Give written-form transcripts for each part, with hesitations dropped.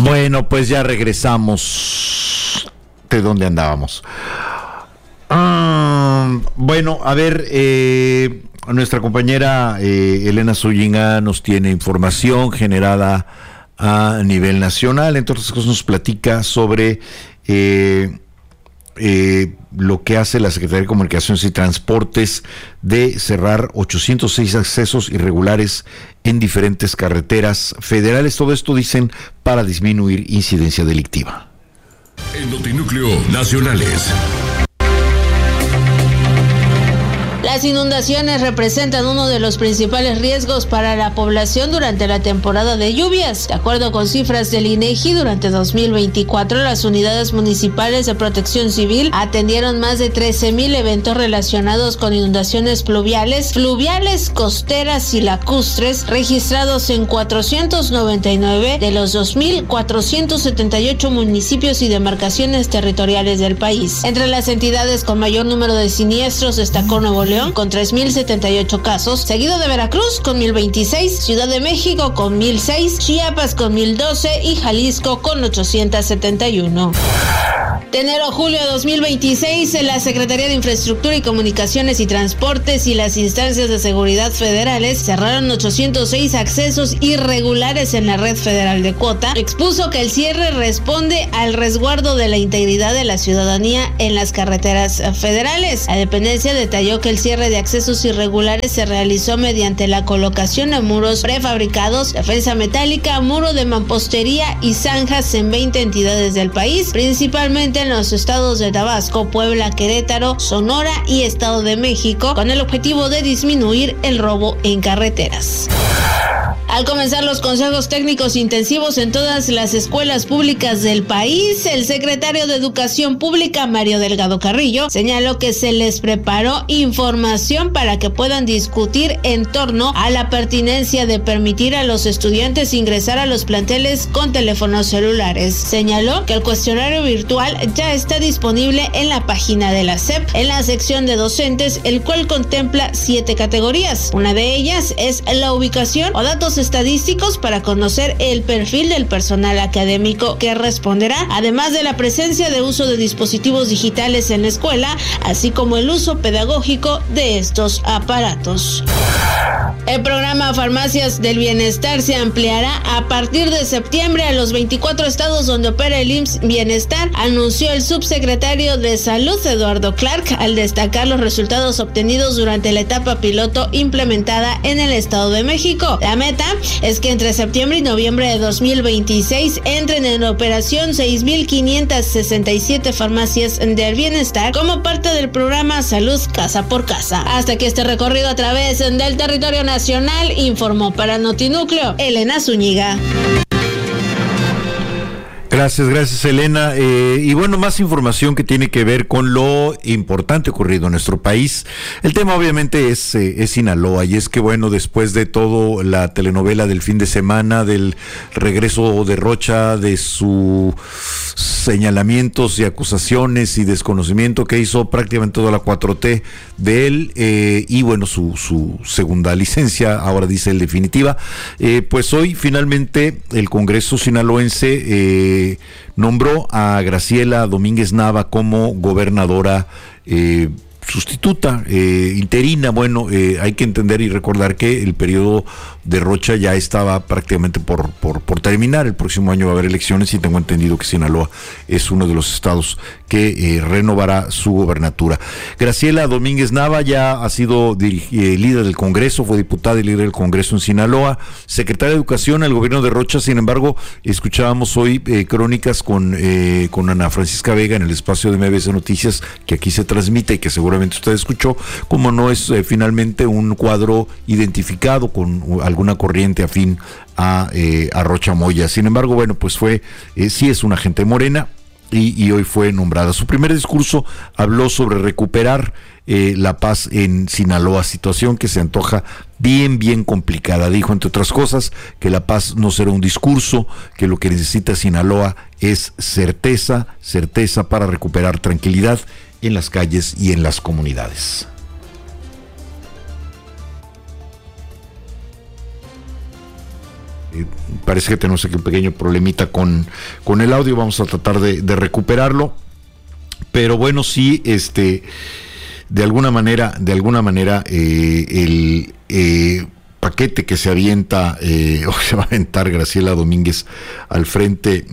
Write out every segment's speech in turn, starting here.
Bueno, pues ya regresamos. ¿De dónde andábamos? Bueno, a ver, nuestra compañera Elena Zúñiga nos tiene información generada a nivel nacional. Entonces nos platica sobre lo que hace la Secretaría de Comunicaciones y Transportes de cerrar 806 accesos irregulares en diferentes carreteras federales. Todo esto, dicen, para disminuir incidencia delictiva. En Notinúcleo Nacionales. Las inundaciones representan uno de los principales riesgos para la población durante la temporada de lluvias. De acuerdo con cifras del INEGI, durante 2024 las unidades municipales de protección civil atendieron más de 13,000 eventos relacionados con inundaciones fluviales, costeras y lacustres, registrados en 499 de los 2,478 municipios y demarcaciones territoriales del país. Entre las entidades con mayor número de siniestros destacó Nuevo León con 3,078 casos, seguido de Veracruz con 1,026, Ciudad de México con 1,006, Chiapas con 1,012 y Jalisco con 871. De enero a julio de 2026, la Secretaría de Infraestructura y Comunicaciones y Transportes y las instancias de seguridad federales cerraron 806 accesos irregulares en la red federal de cuota. Expuso que el cierre responde al resguardo de la integridad de la ciudadanía en las carreteras federales. La dependencia detalló que el cierre de accesos irregulares se realizó mediante la colocación de muros prefabricados, defensa metálica, muro de mampostería y zanjas en 20 entidades del país, principalmente en los estados de Tabasco, Puebla, Querétaro, Sonora y Estado de México, con el objetivo de disminuir el robo en carreteras. Al comenzar los consejos técnicos intensivos en todas las escuelas públicas del país, el secretario de Educación Pública, Mario Delgado Carrillo, señaló que se les preparó información para que puedan discutir en torno a la pertinencia de permitir a los estudiantes ingresar a los planteles con teléfonos celulares. Señaló que el cuestionario virtual ya está disponible en la página de la SEP, en la sección de docentes, el cual contempla 7 categorías. Una de ellas es la ubicación o datos estadísticos para conocer el perfil del personal académico que responderá, además de la presencia de uso de dispositivos digitales en la escuela, así como el uso pedagógico de estos aparatos. El programa Farmacias del Bienestar se ampliará a partir de septiembre a los 24 estados donde opera el IMSS Bienestar, anunció el subsecretario de Salud, Eduardo Clark, al destacar los resultados obtenidos durante la etapa piloto implementada en el Estado de México. La meta es que entre septiembre y noviembre de 2026 entren en operación 6,567 farmacias del bienestar como parte del programa Salud Casa por Casa. Hasta que este recorrido a través del territorio nacional, informó para Notinúcleo Elena Zúñiga. Gracias Elena. Y bueno, más información que tiene que ver con lo importante ocurrido en nuestro país. El tema obviamente es Sinaloa, y es que bueno, después de todo la telenovela del fin de semana, del regreso de Rocha, de sus señalamientos y acusaciones y desconocimiento que hizo prácticamente toda la 4T de él, y bueno, su segunda licencia, ahora dice el definitiva, pues hoy finalmente el Congreso sinaloense nombró a Graciela Domínguez Nava como gobernadora sustituta, interina. Bueno, hay que entender y recordar que el periodo de Rocha ya estaba prácticamente por terminar. El próximo año va a haber elecciones y tengo entendido que Sinaloa es uno de los estados que renovará su gobernatura. Graciela Domínguez Nava ya ha sido líder del Congreso, fue diputada y líder del Congreso en Sinaloa, secretaria de Educación al gobierno de Rocha. Sin embargo, escuchábamos hoy crónicas con Ana Francisca Vega en el espacio de MBS Noticias, que aquí se transmite y que seguramente usted escuchó, como no es finalmente un cuadro identificado con alguna corriente afín a Rocha Moya. Sin embargo, bueno, pues sí es una agente morena, y hoy fue nombrada. Su primer discurso habló sobre recuperar la paz en Sinaloa, situación que se antoja bien complicada. Dijo, entre otras cosas, que la paz no será un discurso, que lo que necesita Sinaloa es certeza para recuperar tranquilidad en las calles y en las comunidades. Parece que tenemos aquí un pequeño problemita con el audio, vamos a tratar de recuperarlo, pero bueno, sí, de alguna manera, el paquete que se avienta, o se va a aventar Graciela Domínguez al frente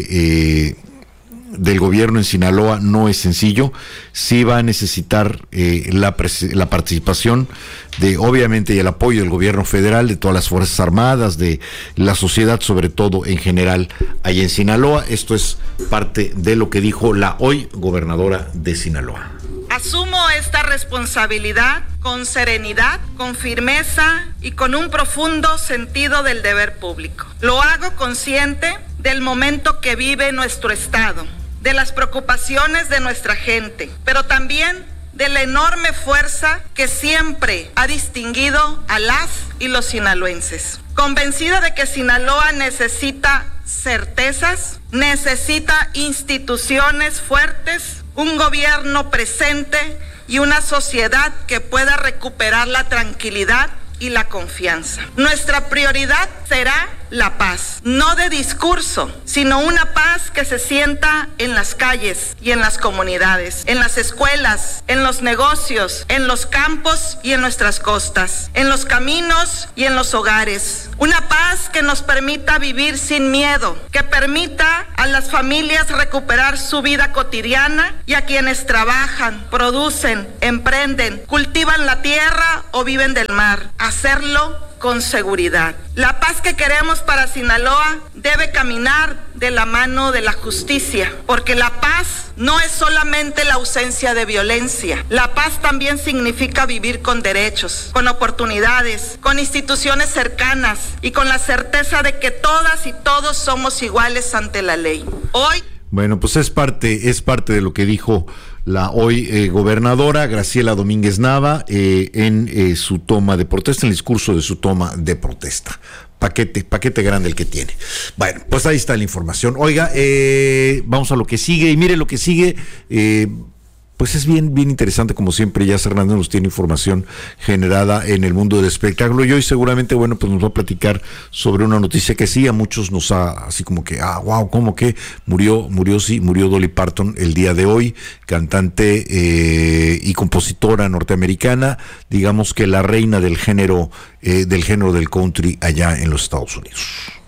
del gobierno en Sinaloa no es sencillo. Sí va a necesitar la participación obviamente, y el apoyo del gobierno federal, de todas las Fuerzas Armadas, de la sociedad, sobre todo en general, allá en Sinaloa. Esto es parte de lo que dijo la hoy gobernadora de Sinaloa. Asumo esta responsabilidad con serenidad, con firmeza y con un profundo sentido del deber público. Lo hago consciente del momento que vive nuestro Estado, de las preocupaciones de nuestra gente, pero también de la enorme fuerza que siempre ha distinguido a las y los sinaloenses. Convencida de que Sinaloa necesita certezas, necesita instituciones fuertes, un gobierno presente y una sociedad que pueda recuperar la tranquilidad y la confianza. Nuestra prioridad será la paz, no de discurso, sino una paz que se sienta en las calles y en las comunidades, en las escuelas, en los negocios, en los campos y en nuestras costas, en los caminos y en los hogares. Una paz que nos permita vivir sin miedo, que permita a las familias recuperar su vida cotidiana y a quienes trabajan, producen, emprenden, cultivan la tierra o viven del mar, hacerlo con seguridad. La paz que queremos para Sinaloa debe caminar de la mano de la justicia, porque la paz no es solamente la ausencia de violencia. La paz también significa vivir con derechos, con oportunidades, con instituciones cercanas y con la certeza de que todas y todos somos iguales ante la ley. Hoy... Bueno, pues es parte de lo que dijo la hoy gobernadora Graciela Domínguez Nava en su toma de protesta, en el discurso de su toma de protesta. Paquete grande el que tiene. Bueno, pues ahí está la información. Oiga, vamos a lo que sigue, y mire lo que sigue. Pues es bien interesante, como siempre. Ya Hernández nos tiene información generada en el mundo del espectáculo, y hoy seguramente, bueno, pues nos va a platicar sobre una noticia que sí a muchos nos ha, así como que, wow, ¿cómo que? Murió Dolly Parton el día de hoy, cantante y compositora norteamericana, digamos que la reina del género del country allá en los Estados Unidos.